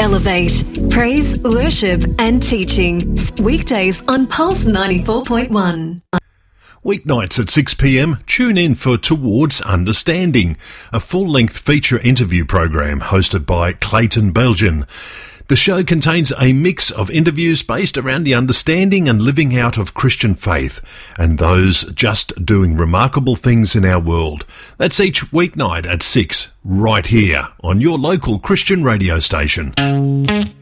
Elevate. Praise, worship and teaching. Weekdays on Pulse 94.1. Weeknights at 6 p.m, tune in for Towards Understanding, a full-length feature interview program hosted by Clayton Belgian. The show contains a mix of interviews based around the understanding and living out of Christian faith and those just doing remarkable things in our world. That's each weeknight at 6, right here on your local Christian radio station.